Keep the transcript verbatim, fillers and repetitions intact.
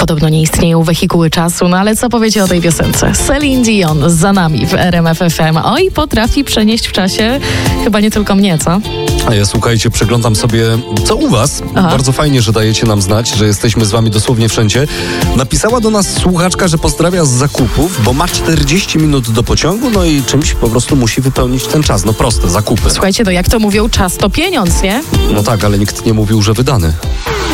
Podobno nie istnieją wehikuły czasu, no ale co powiecie o tej piosence? Celine Dion za nami w R M F F M. Oj, potrafi przenieść w czasie chyba nie tylko mnie, co? A ja, słuchajcie, przeglądam sobie, co u was. Aha. Bardzo fajnie, że dajecie nam znać, że jesteśmy z wami dosłownie wszędzie. Napisała do nas słuchaczka, że pozdrawia z zakupów, bo ma czterdzieści minut do pociągu, no i czymś po prostu musi wypełnić ten czas. No proste, zakupy. Słuchajcie, no jak to mówią, czas to pieniądz, nie? No tak, ale nikt nie mówił, że wydany.